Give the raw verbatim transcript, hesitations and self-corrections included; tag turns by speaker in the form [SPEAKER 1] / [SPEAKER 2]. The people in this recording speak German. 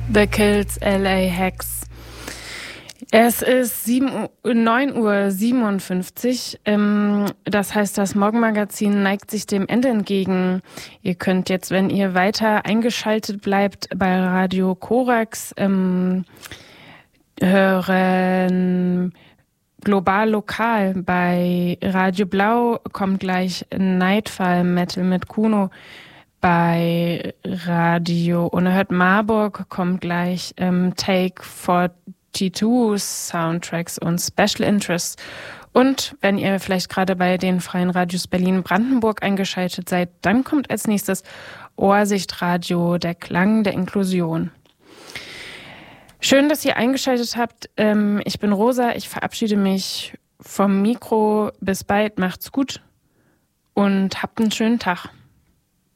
[SPEAKER 1] The Kills, L A Hex. Es ist neun Uhr siebenundfünfzig. Ähm, das heißt, das Morgenmagazin neigt sich dem Ende entgegen. Ihr könnt jetzt, wenn ihr weiter eingeschaltet bleibt, bei Radio Korax ähm, hören. Global lokal. Bei Radio Blau kommt gleich Nightfall Metal mit Kuno. Bei Radio Unerhört Marburg kommt gleich ähm, Take zweiundvierzig Soundtracks und Special Interests. Und wenn ihr vielleicht gerade bei den Freien Radios Berlin-Brandenburg eingeschaltet seid, dann kommt als nächstes Ohrsichtradio, der Klang der Inklusion. Schön, dass ihr eingeschaltet habt. Ähm, ich bin Rosa, ich verabschiede mich vom Mikro. Bis bald, macht's gut und habt einen schönen Tag.